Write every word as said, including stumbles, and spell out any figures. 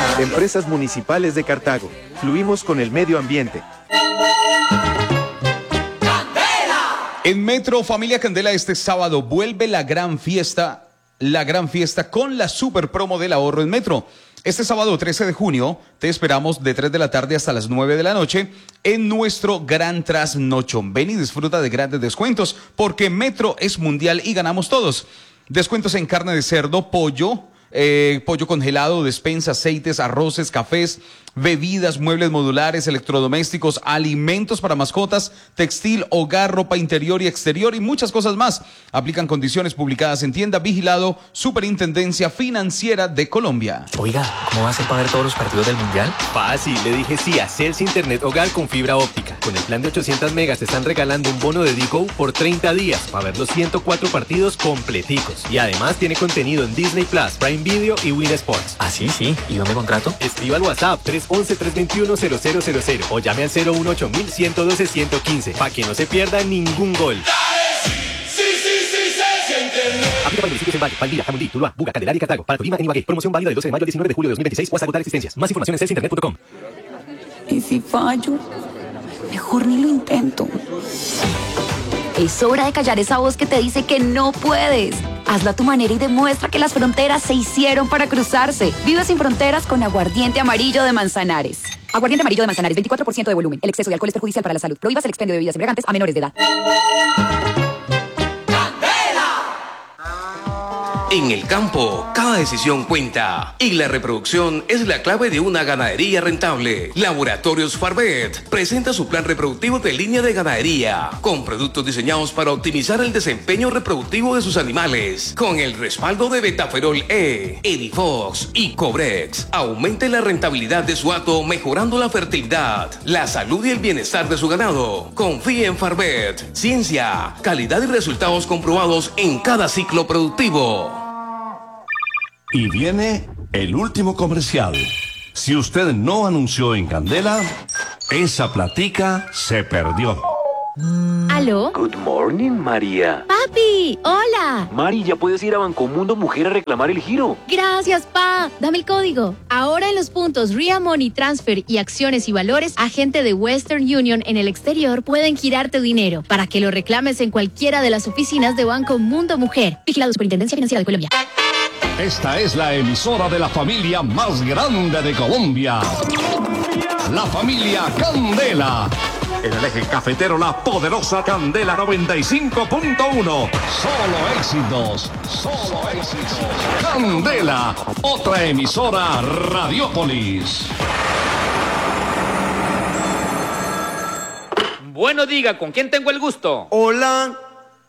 Empresas Municipales de Cartago. Fluimos con el medio ambiente. En Metro Familia Candela este sábado vuelve la gran fiesta, la gran fiesta con la super promo del ahorro en Metro. Este sábado trece de junio te esperamos de tres de la tarde hasta las nueve de la noche en nuestro gran trasnochón. Ven y disfruta de grandes descuentos porque Metro es mundial y ganamos todos. Descuentos en carne de cerdo, pollo, eh, pollo congelado, despensa, aceites, arroces, cafés, bebidas, muebles modulares, electrodomésticos, alimentos para mascotas, textil, hogar, ropa interior y exterior y muchas cosas más. Aplican condiciones publicadas en tienda. Vigilado Superintendencia Financiera de Colombia. Oiga, ¿cómo va a hacer para ver todos los partidos del Mundial? Fácil, le dije sí a Celsi Internet Hogar con fibra óptica. Con el plan de ochocientos megas te están regalando un bono de Digo por treinta días para ver los ciento cuatro partidos completicos. Y además tiene contenido en Disney Plus, Prime Video y Win Sports. Ah, sí, sí. ¿Y dónde contrato? Escriba al WhatsApp tres once, tres veintiuno, cero cero cero cero o llame al cero uno ocho mil ciento doce ciento quince para que no se pierda ningún gol. Sí, sí, sí, se siente el nuevo. Aplica para municipios en Valle, Valdivia, Jamundí, Tuluá, Buga, Candelaria y Cartago. Para Tolima, en Ibagué. Promoción válida del doce de mayo al diecinueve de julio de dos mil veintiséis o hasta agotar existencias. Más información en celsi internet punto com. ¿Y si fallo? Mejor ni lo intento. Es hora de callar esa voz que te dice que no puedes. Hazlo a tu manera y demuestra que las fronteras se hicieron para cruzarse. Vive sin fronteras con Aguardiente Amarillo de Manzanares. Aguardiente Amarillo de Manzanares, veinticuatro por ciento de volumen. El exceso de alcohol es perjudicial para la salud. Prohíbas el expendio de bebidas embriagantes a menores de edad. En el campo, cada decisión cuenta y la reproducción es la clave de una ganadería rentable. Laboratorios Farvet presenta su plan reproductivo de línea de ganadería con productos diseñados para optimizar el desempeño reproductivo de sus animales. Con el respaldo de Betaferol E, Edifox y Cobrex, aumente la rentabilidad de su hato mejorando la fertilidad, la salud y el bienestar de su ganado. Confíe en Farvet, ciencia, calidad y resultados comprobados en cada ciclo productivo. Y viene el último comercial. Si usted no anunció en Candela, esa platica se perdió. ¿Aló? Good morning, María. ¡Papi! ¡Hola! Mari, ya puedes ir a Bancomundo Mujer a reclamar el giro. Gracias, pa. Dame el código. Ahora en los puntos Ria Money Transfer y Acciones y Valores, agente de Western Union en el exterior pueden girar tu dinero para que lo reclames en cualquiera de las oficinas de Bancomundo Mujer. Vigilado Superintendencia Financiera de Colombia. Esta es la emisora de la familia más grande de Colombia. La familia Candela. En el eje cafetero, la poderosa Candela noventa y cinco punto uno. Solo éxitos, solo éxitos. Candela, otra emisora Radiópolis. Bueno, diga, ¿con quién tengo el gusto? Hola,